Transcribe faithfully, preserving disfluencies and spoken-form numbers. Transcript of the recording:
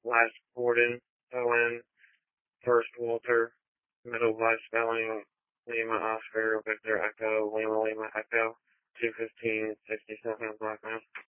last Gordon, O N, first Walter, middle by spelling, Lima Oscar, Victor Echo, Lima Lima Echo, two fifteen sixty-seven Blackman.